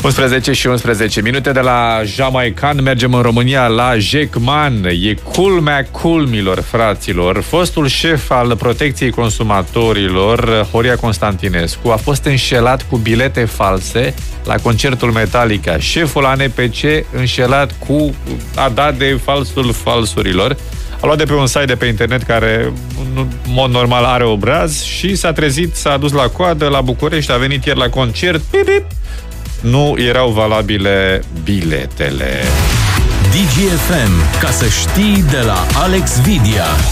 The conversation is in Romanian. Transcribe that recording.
11 și 11 minute de la Jamaican, mergem în România la Jecman. E culmea culmilor, fraților. Fostul șef al protecției consumatorilor, Horia Constantinescu, a fost înșelat cu bilete false la concertul Metallica. Șeful ANPC înșelat a dat de falsul falsurilor. A luat de pe un site de pe internet care, în mod normal, are obraz și s-a trezit, s-a dus la coadă la București, a venit ieri la concert. Pip, pip. Nu erau valabile biletele. DGFM, ca să știi, de la Alex Vidia.